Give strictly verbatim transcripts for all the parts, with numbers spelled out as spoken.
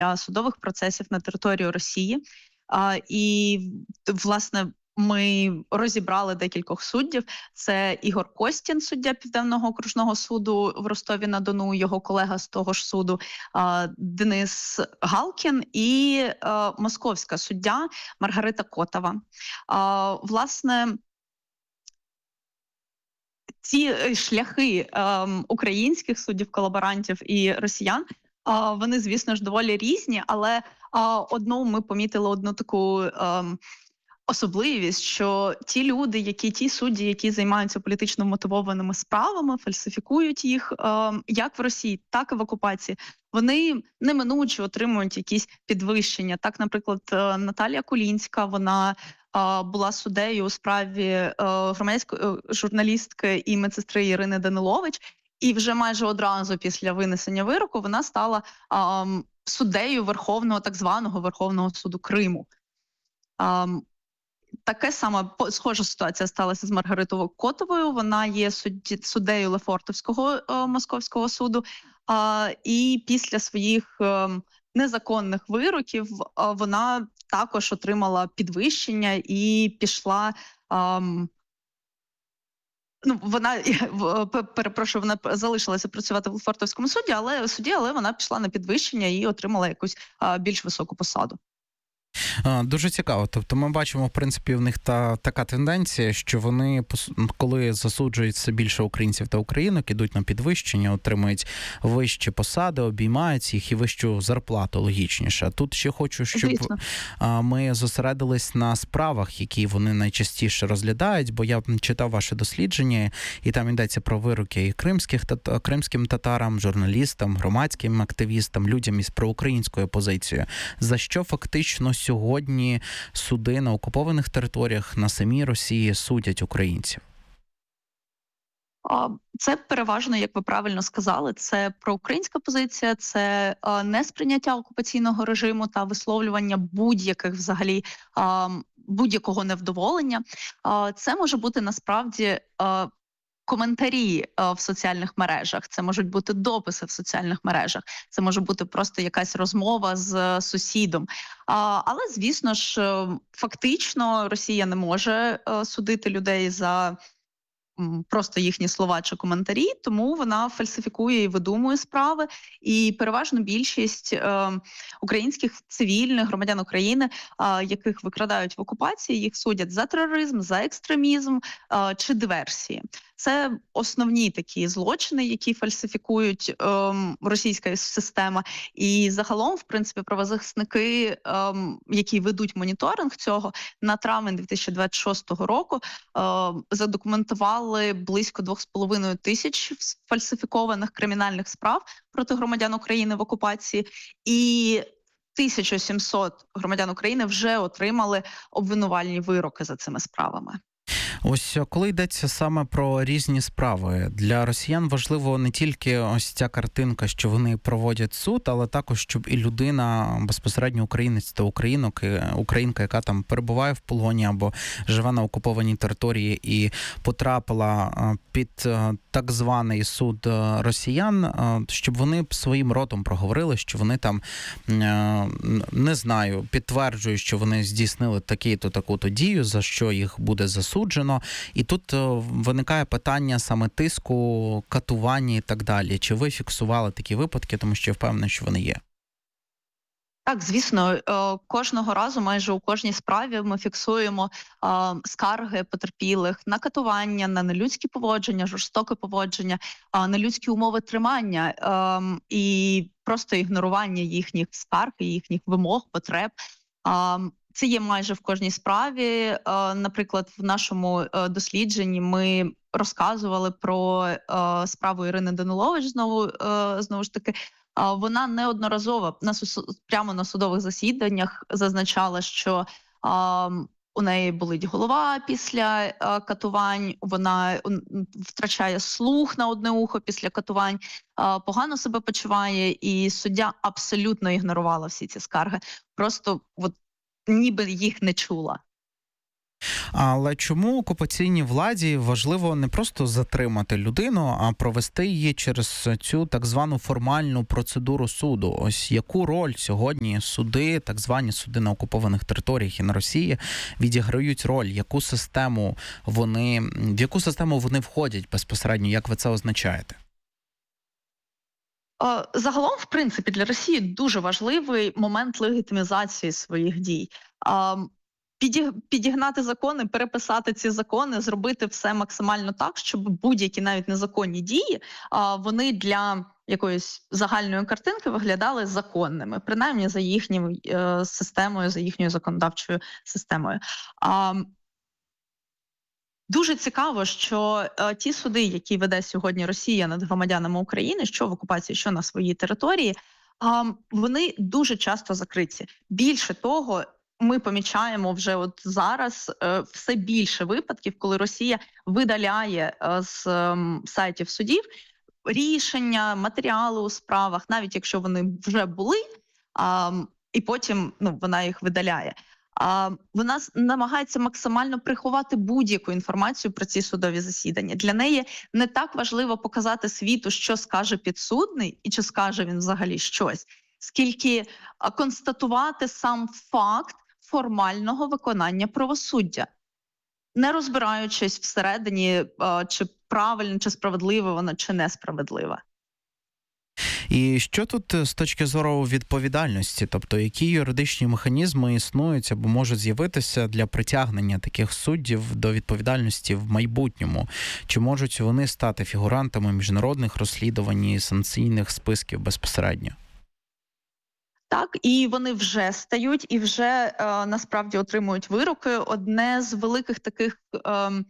судових процесів на території Росії. А, і, власне, ми розібрали декількох суддів. Це Ігор Костін, суддя Південного окружного суду в Ростові-на-Дону, його колега з того ж суду а, Денис Галкін і а, московська суддя Маргарита Котова. А, власне, ці шляхи ем, українських суддів-колаборантів і росіян, е, вони, звісно ж, доволі різні, але е, одну ми помітили одну таку ем, особливість, що ті люди, які ті судді, які займаються політично мотивованими справами, фальсифікують їх ем, як в Росії, так і в окупації, вони неминуче отримують якісь підвищення. Так, наприклад, е, Наталія Кулінська, вона була суддею у справі е, громадської е, журналістки і медсестри Ірини Данилович, і вже майже одразу після винесення вироку вона стала е, суддею Верховного, так званого Верховного суду Криму. Е, таке саме схожа ситуація сталася з Маргаритою Котовою. Вона є судді, суддею Лефортовського е, московського суду, е, і після своїх е, незаконних вироків е, вона також отримала підвищення і пішла. Ем, ну, вона перепрошую, вона залишилася працювати в Лефортовському суді, але суді, але вона пішла на підвищення і отримала якусь а, більш високу посаду. Дуже цікаво. Тобто ми бачимо, в принципі, в них та така тенденція, що вони, коли засуджують все більше українців та українок, ідуть на підвищення, отримують вищі посади, обіймають їх і вищу зарплату, логічніше. Тут ще хочу, щоб Звісно. ми зосередились на справах, які вони найчастіше розглядають, бо я читав ваше дослідження, і там йдеться про вироки і кримських, кримським татарам, журналістам, громадським активістам, людям із проукраїнською позицією, за що фактично сьогодні суди на окупованих територіях на самій Росії судять українців? Це переважно, як ви правильно сказали, це проукраїнська позиція, це несприйняття окупаційного режиму та висловлювання будь-яких взагалі будь-якого невдоволення. Це може бути насправді коментарі в соціальних мережах, це можуть бути дописи в соціальних мережах, це може бути просто якась розмова з сусідом. Але, звісно ж, фактично Росія не може судити людей за просто їхні слова чи коментарі, тому вона фальсифікує і видумує справи. І переважно більшість е, українських цивільних громадян України, е, яких викрадають в окупації, їх судять за тероризм, за екстремізм е, чи диверсії. Це основні такі злочини, які фальсифікують е, російська система. І загалом, в принципі, правозахисники, е, які ведуть моніторинг цього, на травень дві тисячі двадцять шостого року е, задокументували близько двох з половиною тисяч фальсифікованих кримінальних справ проти громадян України в окупації. І тисяча сімсот громадян України вже отримали обвинувальні вироки за цими справами. Ось коли йдеться саме про різні справи, для росіян важливо не тільки ось ця картинка, що вони проводять суд, але також, щоб і людина, безпосередньо українець та українок, українка, яка там перебуває в полоні або живе на окупованій території і потрапила під так званий суд росіян, щоб вони своїм ротом проговорили, що вони там, не знаю, підтверджують, що вони здійснили таку-то, таку-то дію, за що їх буде засуджено. І тут виникає питання саме тиску, катування і так далі. Чи ви фіксували такі випадки, тому що я впевнений, що вони є? Так, звісно, кожного разу, майже у кожній справі ми фіксуємо скарги потерпілих на катування, на нелюдські поводження, жорстоке поводження, на людські умови тримання і просто ігнорування їхніх скарг, їхніх вимог, потреб. Це є майже в кожній справі. Наприклад, в нашому дослідженні ми розказували про справу Ірини Данилович, знову, знову ж таки. Вона неодноразово на прямо на судових засіданнях зазначала, що у неї болить голова після катувань, вона втрачає слух на одне ухо після катувань, погано себе почуває, і суддя абсолютно ігнорувала всі ці скарги. Просто от ніби їх не чула. Але чому окупаційній владі важливо не просто затримати людину, а провести її через цю так звану формальну процедуру суду? Ось яку роль сьогодні суди, так звані суди на окупованих територіях і на Росії, відіграють роль? Яку систему вони, в яку систему вони входять безпосередньо? Як ви це означаєте? Е, Загалом, в принципі, для Росії дуже важливий момент легітимізації своїх дій. А, підіг- Підігнати закони, переписати ці закони, зробити все максимально так, щоб будь-які навіть незаконні дії, а, вони для якоїсь загальної картинки виглядали законними, принаймні за їхньою е, системою, за їхньою законодавчою системою. А, Дуже цікаво, що е, ті суди, які веде сьогодні Росія над громадянами України, що в окупації, що на своїй території, а, вони дуже часто закриті. Більше того, ми помічаємо вже от зараз е, все більше випадків, коли Росія видаляє е, з ем, сайтів судів рішення, матеріали у справах, навіть якщо вони вже були, а, і потім ну, вона їх видаляє. А вона с- намагається максимально приховати будь-яку інформацію про ці судові засідання. Для неї не так важливо показати світу, що скаже підсудний, і чи скаже він взагалі щось, скільки а, констатувати сам факт формального виконання правосуддя, не розбираючись всередині, а, чи правильно, чи справедливо воно, чи несправедливе. І що тут е, з точки зору відповідальності? Тобто, які юридичні механізми існують або можуть з'явитися для притягнення таких суддів до відповідальності в майбутньому? Чи можуть вони стати фігурантами міжнародних розслідувань і санкційних списків безпосередньо? Так, і вони вже стають, і вже е, насправді отримують вироки. Одне з великих таких ем,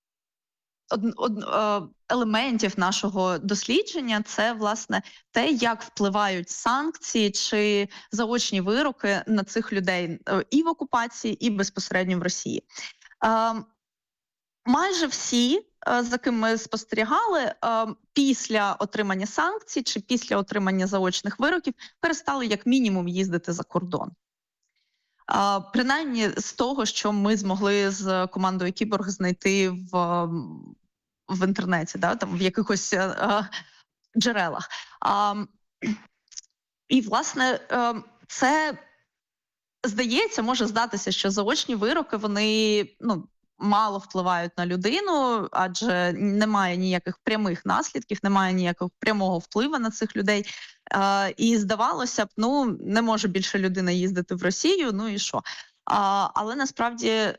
од, од, е, елементів нашого дослідження це власне те, як впливають санкції чи заочні вироки на цих людей е, і в окупації, і безпосередньо в Росії. Е, Майже всі, е, за ким ми спостерігали, е, після отримання санкцій чи після отримання заочних вироків перестали як мінімум їздити за кордон. А, принаймні з того, що ми змогли з командою Кіборг знайти в, м, в інтернеті, да, там в якихось е, е, джерелах. А, і, власне, е, це здається, може здатися, що заочні вироки, вони ну, мало впливають на людину, адже немає ніяких прямих наслідків, немає ніякого прямого впливу на цих людей. Е, і здавалося б, ну не може більше людина їздити в Росію, ну і що? А, але насправді е,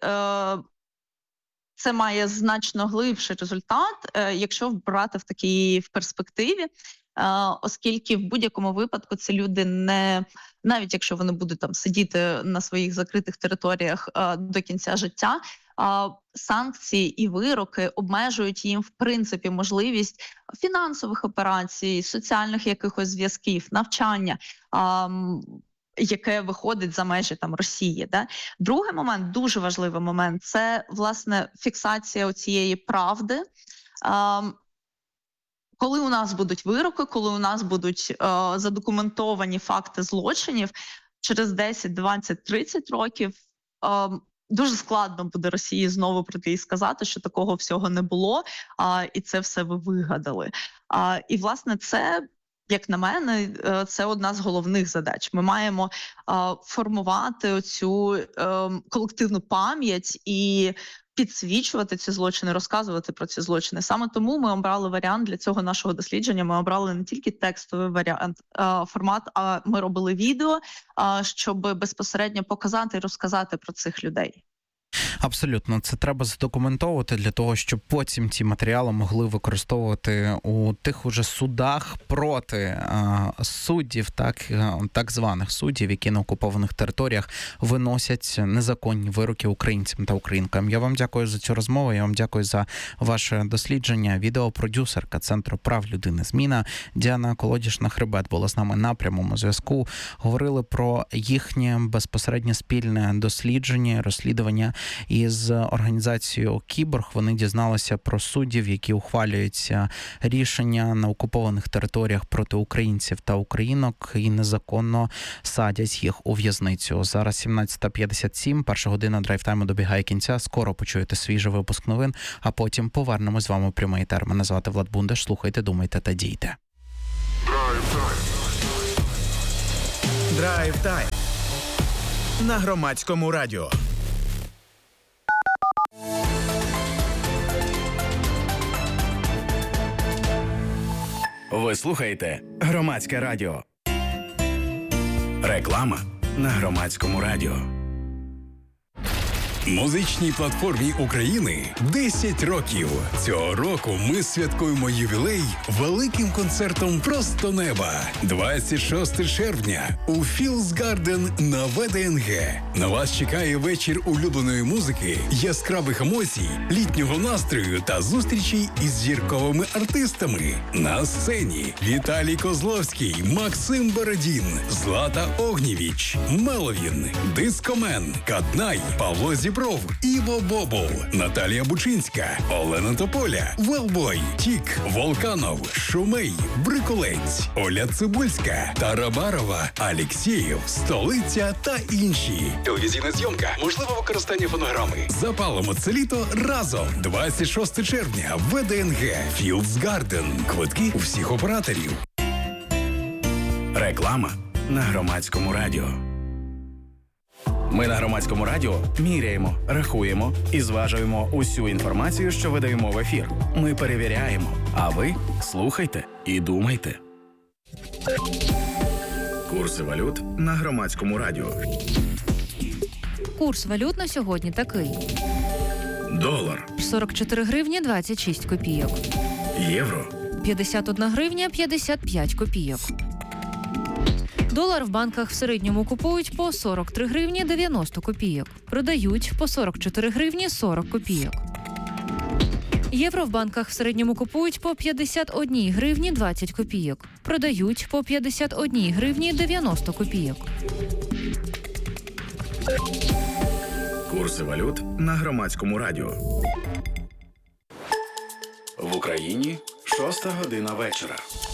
це має значно глибший результат, е, якщо брати в такій в перспективі, е, оскільки в будь-якому випадку ці люди не, навіть якщо вони будуть там сидіти на своїх закритих територіях е, до кінця життя, е, санкції і вироки обмежують їм в принципі можливість фінансових операцій, соціальних якихось зв'язків, навчання. Е, яке виходить за межі там Росії, да другий момент, дуже важливий момент, це власне фіксація цієї правди. Ем, коли у нас будуть вироки, коли у нас будуть е, задокументовані факти злочинів, через десять, двадцять, тридцять років е, дуже складно буде Росії знову прийти і сказати, що такого всього не було, е, і це все ви вигадали. Е, і власне це, як на мене, це одна з головних задач. Ми маємо е, формувати оцю е, колективну пам'ять і підсвічувати ці злочини, розказувати про ці злочини. Саме тому ми обрали варіант для цього нашого дослідження. Ми обрали не тільки текстовий варіант, е, формат, а ми робили відео, е, щоб безпосередньо показати і розказати про цих людей. Абсолютно, це треба задокументовувати для того, щоб потім ці матеріали могли використовувати у тих уже судах проти а, суддів, так, так званих суддів, які на окупованих територіях виносять незаконні вироки українцям та українкам. Я вам дякую за цю розмову, я вам дякую за ваше дослідження. Відеопродюсерка Центру прав людини «Зміна» Діана Колодіжна-Хребет була з нами на прямому зв'язку. Говорили про їхнє безпосередньо спільне дослідження, розслідування із організацією Кіборг. Вони дізналися про суддів, які ухвалюються рішення на окупованих територіях проти українців та українок і незаконно садять їх у в'язницю. Зараз сімнадцята п'ятдесят сім, перша година драйв-тайму добігає кінця. Скоро почуєте свіжий випуск новин, а потім повернемось з вами в прямий етер. Мене звати Влад Бундаш. Слухайте, думайте та дійте. Драйв-тайм на Громадському радіо. Ви слухаєте Громадське радіо. Реклама на Громадському радіо. Музичній платформі України десять років. Цього року ми святкуємо ювілей великим концертом «Просто неба». двадцять шостого червня у Філдс Гарден на Ве Де Ен Ге. На вас чекає вечір улюбленої музики, яскравих емоцій, літнього настрою та зустрічей із зірковими артистами. На сцені Віталій Козловський, Максим Бородін, Злата Огнєвіч, Меловін, Дискомен, Каднай, Павло Зібров, Іво Бобол, Наталія Бучинська, Олена Тополя, Велбой, Тік, Волканов, Шумей, Брикулець, Оля Цибульська, Тарабарова, Алєксєєв, Столиця та інші. Телевізійна зйомка, можливе використання фонограми. Запалимо це літо разом. двадцять шостого червня, Ве Де Ен Ге, Філдс Гарден. Квитки у всіх операторів. Реклама на Громадському радіо. Ми на Громадському радіо міряємо, рахуємо і зважуємо усю інформацію, що видаємо в ефір. Ми перевіряємо, а ви слухайте і думайте. Курси валют на Громадському радіо. Курс валют на сьогодні такий. Долар. сорок чотири гривні двадцять шість копійок. Євро. п'ятдесят одна гривня п'ятдесят п'ять копійок. Долар в банках в середньому купують по сорок три гривні дев'яносто копійок. Продають по сорок чотири гривні сорок копійок. Євро в банках в середньому купують по п'ятдесят одна гривні двадцять копійок. Продають по п'ятдесят одна гривні дев'яносто копійок. Курси валют на Громадському радіо. В Україні шоста година вечора.